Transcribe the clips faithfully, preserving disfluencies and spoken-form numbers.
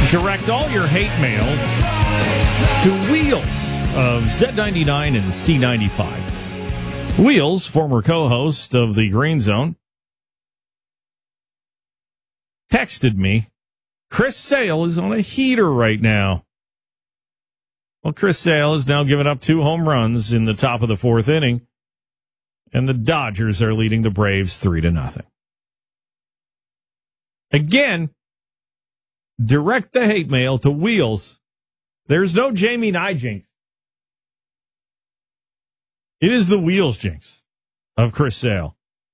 Direct all your hate mail to Wheels of Z ninety-nine and C ninety-five. Wheels, former co-host of the Green Zone, texted me, Chris Sale is on a heater right now. Well, Chris Sale has now given up two home runs in the top of the fourth inning, and the Dodgers are leading the Braves three to nothing. Again, direct the hate mail to Wheels. There's no Jamie Nye jinx. It is the Wheels jinx of Chris Sale.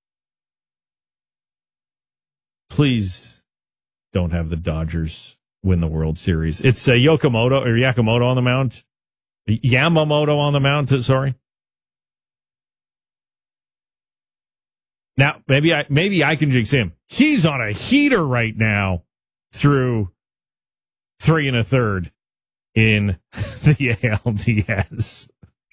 Please don't have the Dodgers win the World Series. It's uh, Yokomoto or Yakamoto on the mound. Yamamoto on the mound, sorry. Now, maybe I maybe I can jinx him. He's on a heater right now through three and a third in the A L D S.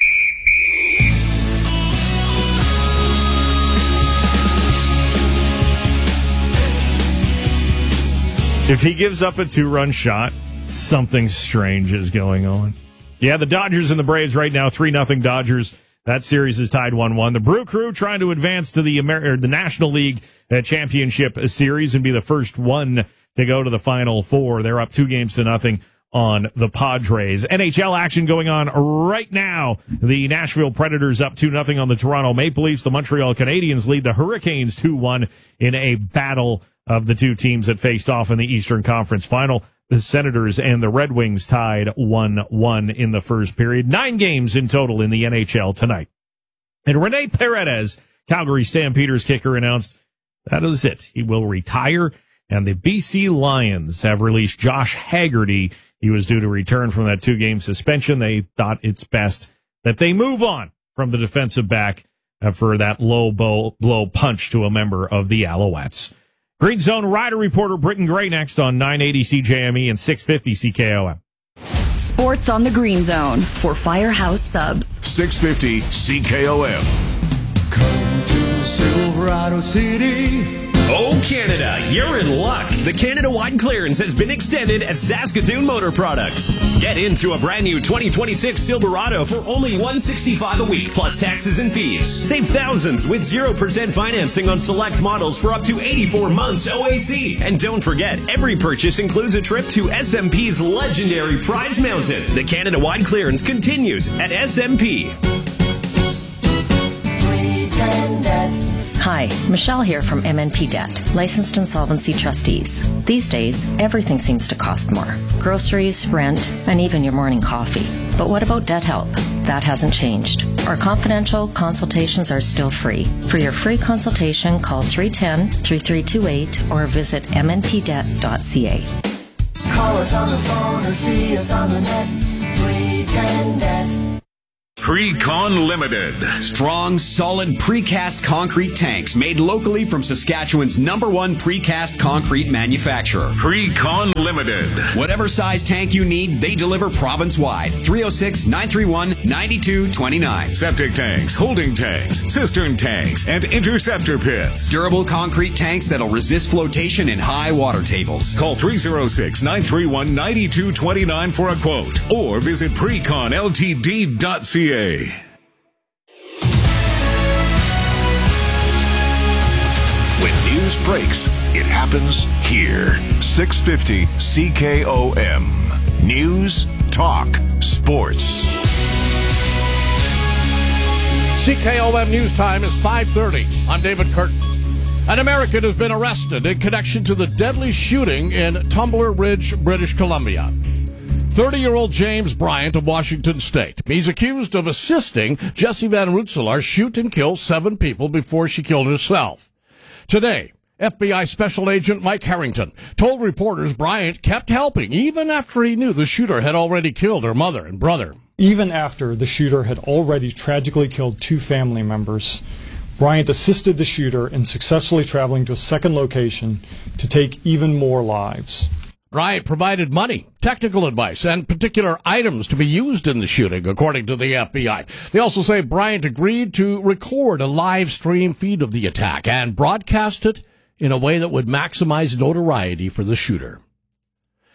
If he gives up a two-run shot, something strange is going on. Yeah, the Dodgers and the Braves right now, three nothing Dodgers. That series is tied one one. The Brew Crew trying to advance to the Amer- or the National League uh, Championship Series and be the first one to go to the Final Four. They're up two games to nothing on the Padres. N H L action going on right now. The Nashville Predators up two nothing on the Toronto Maple Leafs. The Montreal Canadiens lead the Hurricanes two one in a battle of the two teams that faced off in the Eastern Conference Final. The Senators and the Red Wings tied one one in the first period. Nine games in total in the N H L tonight. And Rene Paredes, Calgary Stampeders kicker, announced that is it. He will retire. And the B C Lions have released Josh Haggerty. He was due to return from that two-game suspension. They thought it's best that they move on from the defensive back for that low blow punch to a member of the Alouettes. Green Zone Rider reporter Britton Gray next on nine eighty C J M E and six fifty C K O M. Sports on the Green Zone for Firehouse Subs. six fifty C K O M. Come to Silverado City. Oh, Canada, you're in luck. The Canada-wide clearance has been extended at Saskatoon Motor Products. Get into a brand new twenty twenty-six Silverado for only one hundred sixty-five dollars a week plus taxes and fees. Save thousands with zero percent financing on select models for up to eighty-four months O A C. And don't forget, every purchase includes a trip to S M P's legendary Prize Mountain. The Canada-wide clearance continues at S M P. Hi, Michelle here from M N P Debt, licensed insolvency trustees. These days, everything seems to cost more. Groceries, rent, and even your morning coffee. But what about debt help? That hasn't changed. Our confidential consultations are still free. For your free consultation, call three one zero, three three two eight or visit m n p debt dot c a. Call us on the phone and see us on the net. three ten debt. Precon Limited. Strong, solid precast concrete tanks made locally from Saskatchewan's number one precast concrete manufacturer. Precon Limited. Whatever size tank you need, they deliver province-wide. three oh six, nine three one, nine two two nine. Septic tanks, holding tanks, cistern tanks, and interceptor pits. Durable concrete tanks that'll resist flotation in high water tables. Call three oh six, nine three one, nine two two nine for a quote or visit precon l t d dot c a. When news breaks, it happens here. six fifty C K O M. News, talk, sports. C K O M News Time is five thirty. I'm David Curtin. An American has been arrested in connection to the deadly shooting in Tumbler Ridge, British Columbia. thirty-year-old James Bryant of Washington State. He's accused of assisting Jessie Van Rutselaar shoot and kill seven people before she killed herself. Today, F B I Special Agent Mike Harrington told reporters Bryant kept helping even after he knew the shooter had already killed her mother and brother. Even after the shooter had already tragically killed two family members, Bryant assisted the shooter in successfully traveling to a second location to take even more lives. Bryant provided money, technical advice, and particular items to be used in the shooting, according to the F B I. They also say Bryant agreed to record a live stream feed of the attack and broadcast it in a way that would maximize notoriety for the shooter.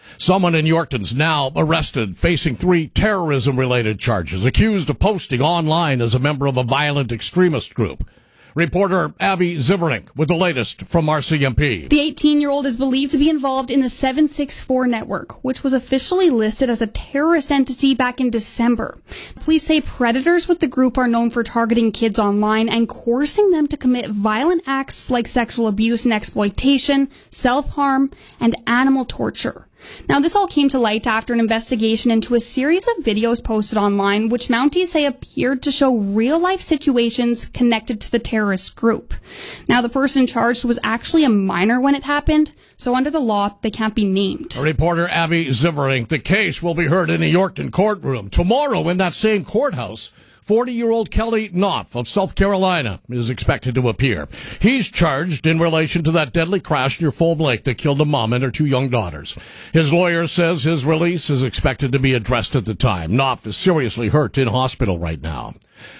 Someone in Yorkton's now arrested, facing three terrorism-related charges, accused of posting online as a member of a violent extremist group. Reporter Abby Ziverink with the latest from R C M P. The eighteen-year-old is believed to be involved in the seven six four network, which was officially listed as a terrorist entity back in December. Police say predators with the group are known for targeting kids online and coercing them to commit violent acts like sexual abuse and exploitation, self-harm, and animal torture. Now, this all came to light after an investigation into a series of videos posted online, which Mounties say appeared to show real-life situations connected to the terrorist group. Now, the person charged was actually a minor when it happened, so under the law, they can't be named. Reporter Abby Ziverink. The case will be heard in a Yorkton courtroom. Tomorrow in that same courthouse, forty-year-old Kelly Knopf of South Carolina is expected to appear. He's charged in relation to that deadly crash near Foam Lake that killed a mom and her two young daughters. His lawyer says his release is expected to be addressed at the time. Knopf is seriously hurt in hospital right now.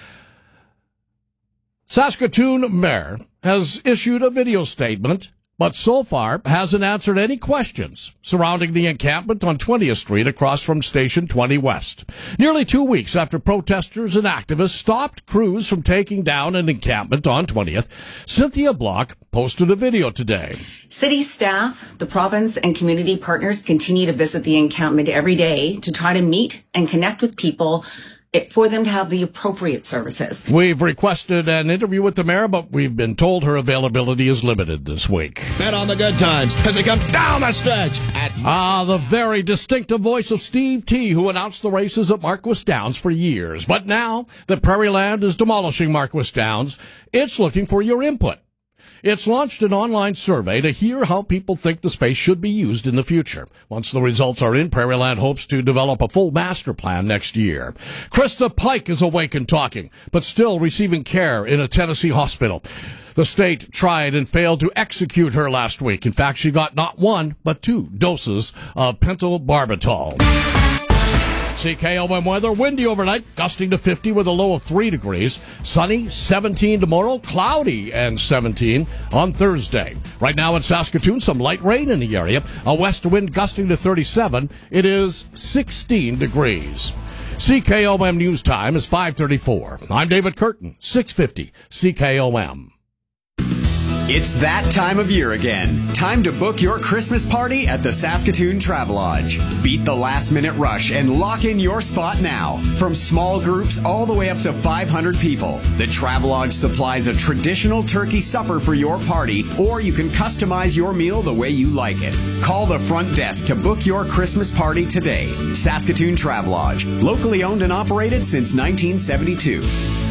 Saskatoon Mayor has issued a video statement, but so far hasn't answered any questions surrounding the encampment on twentieth Street across from Station twenty West. Nearly two weeks after protesters and activists stopped crews from taking down an encampment on twentieth, Cynthia Block posted a video today. City staff, the province, and community partners continue to visit the encampment every day to try to meet and connect with people It, for them to have the appropriate services. We've requested an interview with the mayor, but we've been told her availability is limited this week. Bet on the good times as they come down the stretch. At- ah, the very distinctive voice of Steve T., who announced the races at Marquis Downs for years. But now that Prairieland is demolishing Marquis Downs, it's looking for your input. It's launched an online survey to hear how people think the space should be used in the future. Once the results are in, Prairieland hopes to develop a full master plan next year. Krista Pike is awake and talking, but still receiving care in a Tennessee hospital. The state tried and failed to execute her last week. In fact, she got not one, but two doses of pentobarbital. C K O M weather, windy overnight, gusting to fifty with a low of three degrees. Sunny, seventeen tomorrow, cloudy and seventeen on Thursday. Right now in Saskatoon, some light rain in the area. A west wind gusting to thirty-seven. It is sixteen degrees. C K O M News Time is five thirty-four. I'm David Curtin, six fifty C K O M. It's that time of year again. Time to book your Christmas party at the Saskatoon Travelodge. Beat the last-minute rush and lock in your spot now. From small groups all the way up to five hundred people, the Travelodge supplies a traditional turkey supper for your party, or you can customize your meal the way you like it. Call the front desk to book your Christmas party today. Saskatoon Travelodge, locally owned and operated since nineteen seventy-two.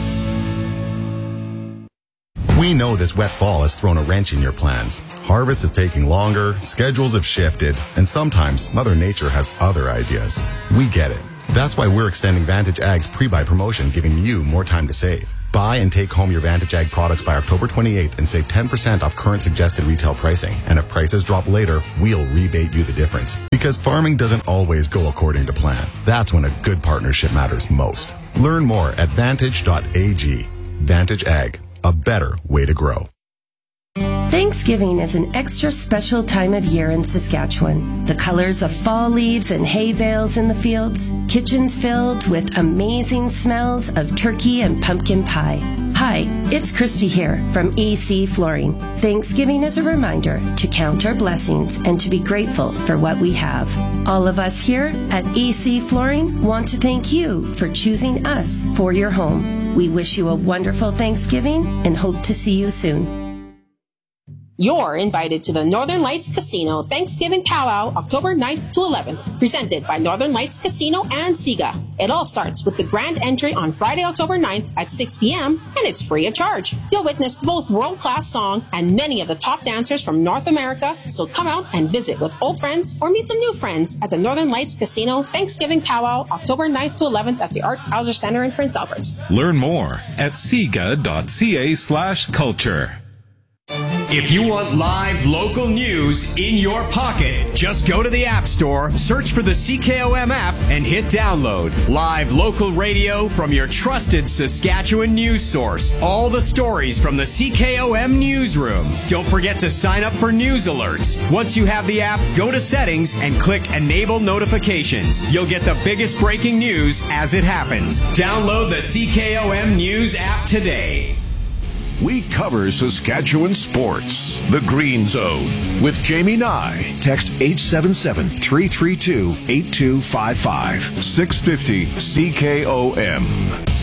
We know this wet fall has thrown a wrench in your plans. Harvest is taking longer, schedules have shifted, and sometimes Mother Nature has other ideas. We get it. That's why we're extending Vantage Ag's pre-buy promotion, giving you more time to save. Buy and take home your Vantage Ag products by October twenty-eighth and save ten percent off current suggested retail pricing. And if prices drop later, we'll rebate you the difference. Because farming doesn't always go according to plan. That's when a good partnership matters most. Learn more at vantage dot a g. Vantage Ag. A better way to grow. Thanksgiving is an extra special time of year in Saskatchewan. The colors of fall leaves and hay bales in the fields, kitchens filled with amazing smells of turkey and pumpkin pie. Hi, it's Christy here from E C Flooring. Thanksgiving is a reminder to count our blessings and to be grateful for what we have. All of us here at E C Flooring want to thank you for choosing us for your home. We wish you a wonderful Thanksgiving and hope to see you soon. You're invited to the Northern Lights Casino Thanksgiving Powwow October ninth to eleventh, presented by Northern Lights Casino and SIGA. It all starts with the grand entry on Friday, October ninth at six p.m., and it's free of charge. You'll witness both world-class song and many of the top dancers from North America, so come out and visit with old friends or meet some new friends at the Northern Lights Casino Thanksgiving Powwow October ninth to eleventh at the Art Hauser Center in Prince Albert. Learn more at siga dot c a slash culture. If you want live local news in your pocket, just go to the App Store, search for the C K O M app, and hit download. Live local radio from your trusted Saskatchewan news source. All the stories from the C K O M newsroom. Don't forget to sign up for news alerts. Once you have the app, go to settings and click Enable Notifications. You'll get the biggest breaking news as it happens. Download the C K O M News app today. We cover Saskatchewan sports. The Green Zone with Jamie Nye. Text eight seven seven, three three two, eight two five five. six fifty C K O M.